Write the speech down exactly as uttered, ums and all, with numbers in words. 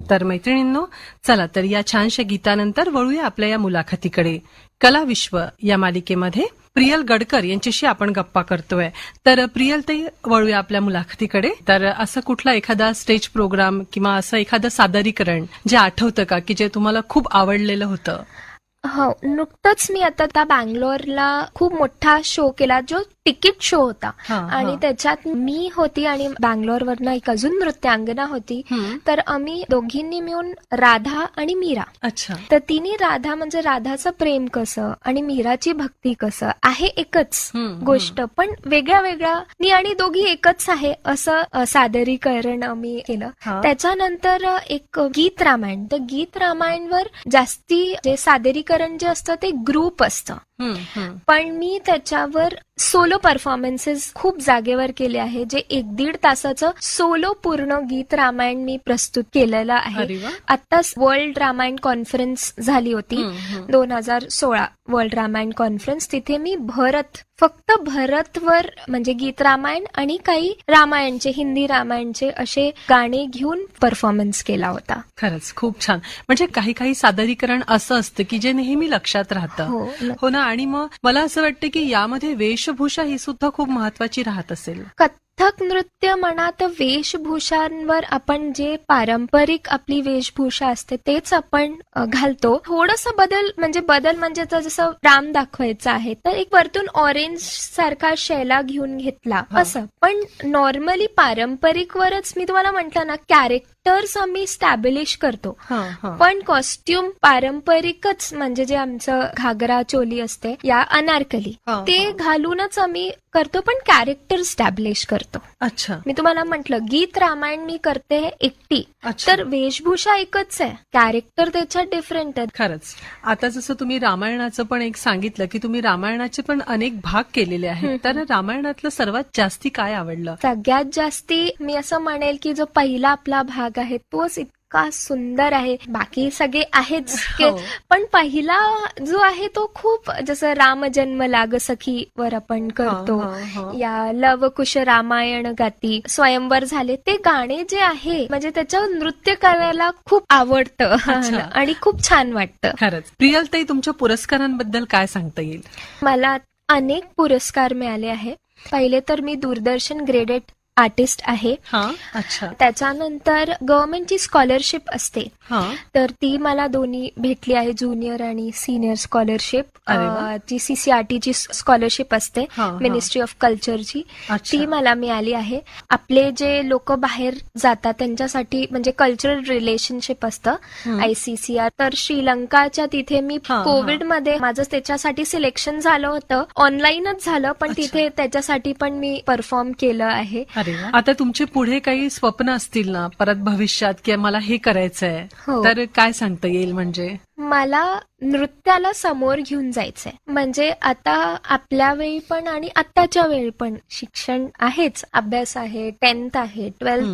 तर मैत्रिणींनो, चला तर या छानशा गीतानंतर वळूया आपल्या या मुलाखतीकडे. कला विश्व या मालिकेमध्ये प्रियल गडकर यांच्याशी आपण गप्पा करतोय. तर प्रियल ताई, वळूया आपल्या मुलाखतीकडे. तर असं कुठला एखादा स्टेज प्रोग्राम किंवा असं एखादं सादरीकरण जे आठवतं का, की जे तुम्हाला खूप आवडलेलं होतं? हो, नुकतंच मी आता त्या बँगलोरला खूप मोठा शो केला, जो तिकीट शो होता. आणि त्याच्यात मी होती आणि बँगलोरवरनं एक अजून नृत्यांगना होती. तर आम्ही दोघींनी मिळून राधा आणि मीरा. अच्छा. तर तिने राधा म्हणजे राधाचं प्रेम कसं आणि मीराची भक्ती कसं आहे, एकच गोष्ट पण वेगळ्या वेगळ्या मी आणि दोघी एकच आहे असं सादरीकरण आम्ही केलं. त्याच्यानंतर एक गीत रामायण. तर गीत रामायणवर जास्ती जे सादरीकरण जे असतं ते ग्रुप असतं, पण मी त्याच्यावर सोलो परफॉर्मन्सेस खूप जागेवर केले आहे, जे एक दीड तासाचं सोलो पूर्ण गीत रामायण मी प्रस्तुत केलेलं आहे. आत्ताच वर्ल्ड रामायण कॉन्फरन्स झाली होती, दोन हजार सोळा वर्ल्ड रामायण कॉन्फरन्स. तिथे मी भरत, फक्त भरतवर म्हणजे गीत रामायण आणि काही रामायणचे, हिंदी रामायणचे असे गाणे घेऊन परफॉर्मन्स केला होता. खरंच खूप छान. म्हणजे काही काही सादरीकरण असं असतं की जे नेहमी लक्षात राहतं. हो ना. आणि मग मला असं वाटतं की यामध्ये वेशभूषा ही सुद्धा खूप महत्वाची राहत असेल. कथ्थक नृत्य म्हणा तर वेशभूषांवर आपण जे पारंपरिक आपली वेशभूषा असते तेच आपण घालतो. थोडंसं बदल म्हणजे बदल म्हणजे जसं राम दाखवायचं आहे तर एक वरतून ऑरेंज सारखा शैला घेऊन घेतला असं. पण नॉर्मली पारंपरिक वरच मी तुम्हाला म्हटलं ना, कॅरेक्टर्स आम्ही स्टॅब्लिश करतो, पण कॉस्ट्युम पारंपरिकच म्हणजे जे आमचं घागरा चोली असते या अनारकली ते घालूनच आम्ही करतो, पण कॅरेक्टर स्टॅब्लिश करतो. अच्छा. मी तुम्हाला म्हटलं गीत रामायण मी करते एकटी, तर वेशभूषा एकच आहे, कॅरेक्टर त्याच्यात डिफरंट आहे. खरंच. आता जसं तुम्ही रामायणाचं पण एक सांगितलं की तुम्ही रामायणाचे पण अनेक भाग केलेले आहेत, तर रामायणातलं सर्वात जास्ती काय आवडलं? सगळ्यात जास्ती मी असं म्हणेल की जो पहिला आपला भाग आहे तोच इतका सुंदर आहे. बाकी सगळे आहेच, पण पहिला जो आहे तो खूप, जसं राम जन्म लाग सखी वर आपण करतो, या लव कुश रामायण गाती, स्वयंवर झाले, ते गाणे जे आहे म्हणजे त्याचं नृत्य करायला खूप आवडतं आणि खूप छान वाटतं. खरंच. प्रियल ताई, तुमच्या पुरस्कारांबद्दल काय सांगता येईल? मला अनेक पुरस्कार मिळाले आहे. पहिले तर मी दूरदर्शन ग्रेडेड आर्टिस्ट आहे. अच्छा. त्याच्यानंतर गव्हर्नमेंटची स्कॉलरशिप असते, तर ती मला दोन्ही भेटली आहे, ज्युनियर आणि सिनियर स्कॉलरशिप. जी सीसीआरटीची स्कॉलरशिप असते, मिनिस्ट्री ऑफ कल्चरची, ती मला मिळाली आहे. आपले जे लोक बाहेर जातात त्यांच्यासाठी म्हणजे कल्चरल रिलेशनशिप असतं आयसीसीआर, तर श्रीलंकाच्या तिथे मी कोविडमध्ये माझं त्याच्यासाठी सिलेक्शन झालं होतं, ऑनलाईनच झालं, पण तिथे त्याच्यासाठी पण मी परफॉर्म केलं आहे. आता तुमचे पुढे काही स्वप्न असतील ना परत भविष्यात, की मला हे करायचंय, तर काय सांगता येईल? म्हणजे मला नृत्याला समोर घेऊन जायचंय. म्हणजे आता आपल्या वेळी पण आणि आत्ताच्या वेळी पण शिक्षण आहेच, अभ्यास आहे, टेन्थ आहे, ट्वेल्थ